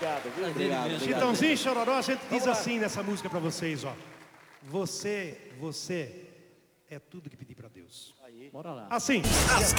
Obrigado. Chitãozinho e Chororó, a gente diz assim nessa música pra vocês, ó. Você é tudo que pedi pra Deus. Bora lá. Assim.